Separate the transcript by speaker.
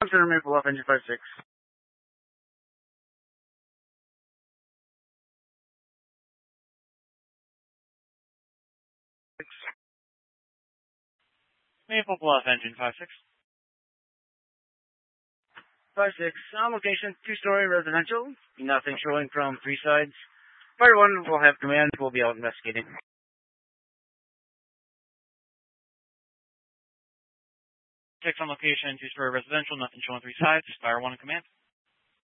Speaker 1: Center, Maple Bluff, engine 56.
Speaker 2: Maple Bluff, engine 56.
Speaker 1: 56. On location, two-story residential. Nothing showing from three sides. Fire 1 will have command. We'll be out investigating.
Speaker 2: 6 on location, two-story residential, nothing showing three sides. Fire 1 in command.